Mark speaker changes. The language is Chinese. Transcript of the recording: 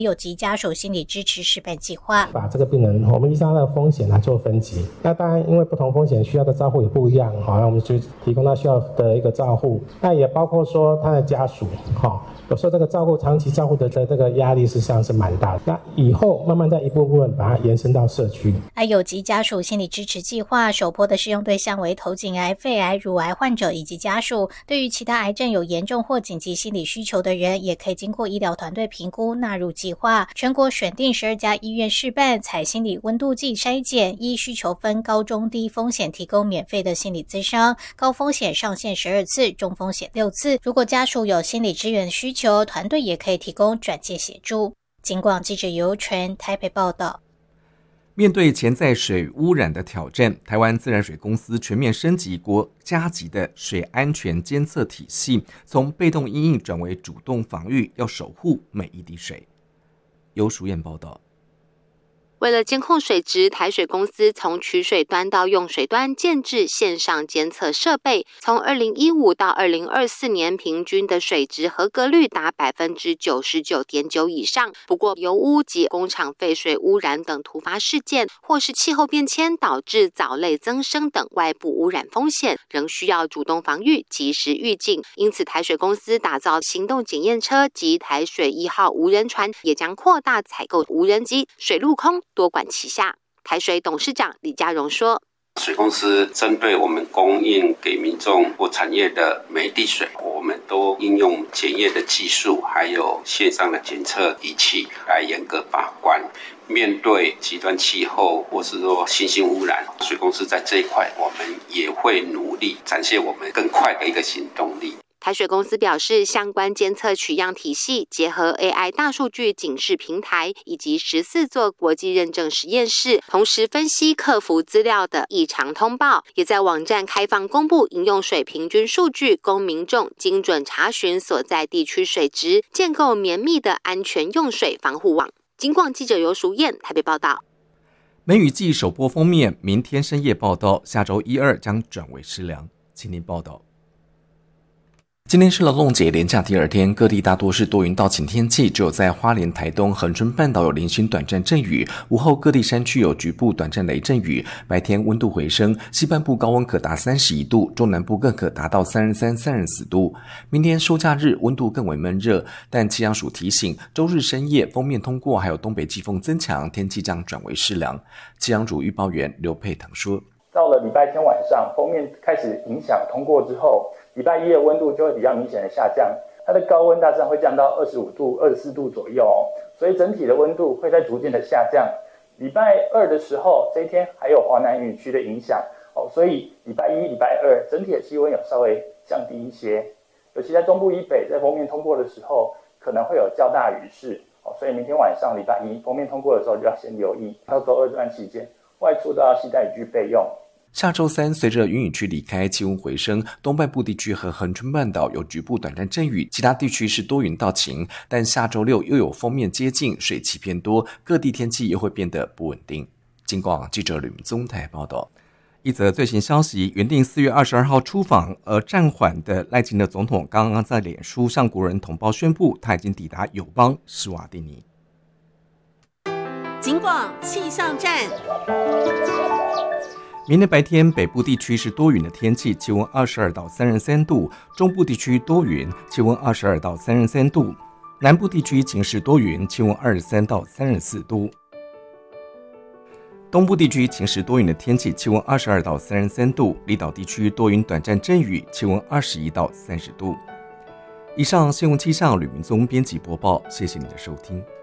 Speaker 1: 有急家属心理支持示范计划，
Speaker 2: 把这个病人我们依照他的风险来做分级。那当然因为不同风险需要的照护也不一样，那我们就提供他需要的一个照护。那也包括说他的家属，有时候这个长期照护的这个压力事实上是蛮大的。那以后慢慢再一步步把它延伸到社区。
Speaker 1: 有急家属心理支持计划首波的适用对象为头颈癌、肺癌、乳癌患者以及家属。对于其他癌症有严重或紧急心理需求的人，也可以经过医疗团队评估纳入计划。全国选定12家医院试办采心理温度计筛检，依需求分高中低风险提供免费的心理咨商，高风险上限12次，中风险6次。如果家属有心理支援需求，团队也可以提供转介协助。警广记者尤纯台北报道。
Speaker 3: 面对潜在水污染的挑战，台湾自来水公司全面升级国家级的水安全监测体系，从被动因应转为主动防御，要守护每一滴水。由淑燕报道。
Speaker 4: 为了监控水质，台水公司从取水端到用水端建置线上监测设备，从2015到2024年平均的水质合格率达 99.9% 以上。不过油污及工厂废水污染等突发事件，或是气候变迁导致藻类增生等外部污染风险，仍需要主动防御，及时预警。因此台水公司打造行动检验车及台水1号无人船，也将扩大采购无人机、水陆空多管齐下。台水董事长李家荣说，
Speaker 5: 水公司针对我们供应给民众或产业的每一滴水，我们都应用检验的技术，还有线上的检测仪器来严格把关。面对极端气候或是说新兴污染，水公司在这一块我们也会努力展现我们更快的一个行动力。
Speaker 4: 台水公司表示，相关监测取样体系结合 AI 大数据警示平台以及14座国际认证实验室，同时分析客服资料的异常通报，也在网站开放公布饮用水平均数据，供民众精准查询所在地区水质，建构绵密的安全用水防护网。警广记者尤淑燕台北报道。
Speaker 3: 梅雨季首波封面，明天深夜报道，下周1、2将转为湿凉。请您报道。今天是劳动节连假第2天，各地大多是多云到晴天气，只有在花莲、台东、恒春半岛有零星短暂阵雨，午后各地山区有局部短暂雷阵雨，白天温度回升，西半部高温可达31度，中南部更可达到33、34度。明天收假日温度更为闷热，但气象署提醒，周日深夜锋面通过，还有东北季风增强，天气将转为湿凉。气象署预报员刘佩腾说，
Speaker 6: 到了礼拜天晚上，锋面开始影响通过之后，礼拜一的温度就会比较明显的下降，它的高温大致上会降到25度、24度左右所以整体的温度会在逐渐的下降。礼拜二的时候，这一天还有华南雨区的影响所以礼拜一、礼拜二整体的气温有稍微降低一些，尤其在中部以北，在锋面通过的时候可能会有较大雨势所以明天晚上礼拜一锋面通过的时候就要先留意，到周二这段期间外出都要携带雨具备用。
Speaker 3: 下周3随着云雨区离开，气温回升，东半部地区和恒春半岛有局部短暂阵雨，其他地区是多云到晴，但下周6又有锋面接近，水汽偏多，各地天气又会变得不稳定。警广记者吕明宗台报道。一则最新消息，原定4月22号出访而暂缓的赖清德总统刚刚在脸书向国人同胞宣布，他已经抵达友邦施瓦蒂尼。
Speaker 7: 警广气象站。
Speaker 3: 明天白天，北部地区是多云的天气，气温22到33度；中部地区多云，气温22到33度；南部地区晴时多云，气温23到34度；东部地区晴时多云的天气，气温22到33度；离岛地区多云短暂阵雨，气温21到30度。以上新闻气象，吕明宗编辑播报，谢谢你的收听。